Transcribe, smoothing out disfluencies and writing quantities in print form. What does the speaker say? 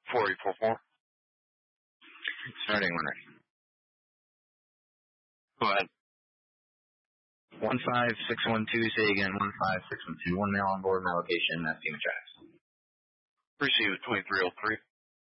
4844. Starting when ready. Go ahead. 15612, say again, 15612. One mail on board, my location, that's Demon Tracks. Receive it, 2303.